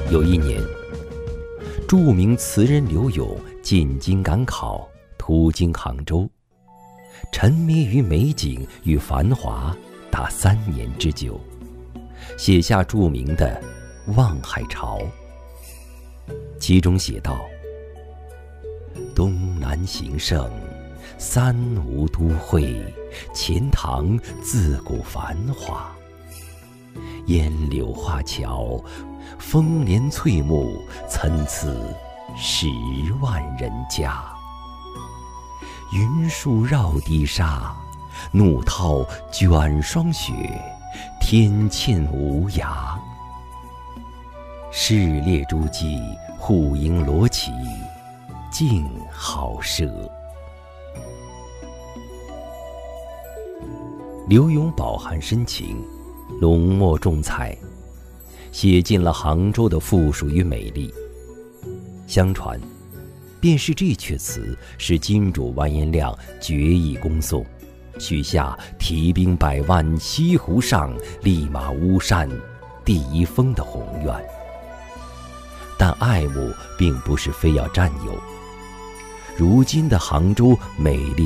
有一年，著名词人柳永进京赶考，途经杭州，沉迷于美景与繁华达3年之久，写下著名的《望海潮》。其中写道：东南形胜，三吴都会，钱塘自古繁华。烟柳画桥，风帘翠幕，参差10万人家。云树绕堤沙，怒涛卷霜雪，天堑无涯。市列诸骑，户迎罗绮，竞好射。柳永饱含深情，浓墨重彩，写尽了杭州的富庶与美丽。相传，便是这阙词使金主完颜亮决意攻宋，许下提兵100万，西湖上，立马巫山第1峰的宏愿。但爱慕并不是非要占有，如今的杭州美丽